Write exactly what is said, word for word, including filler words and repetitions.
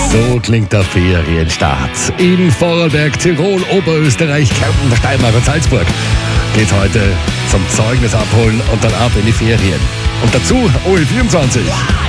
So klingt der Ferienstart. In Vorarlberg, Tirol, Oberösterreich, Kärnten, Steiermark und Salzburg geht heute zum Zeugnis abholen und dann ab in die Ferien. Und dazu O L vierundzwanzig.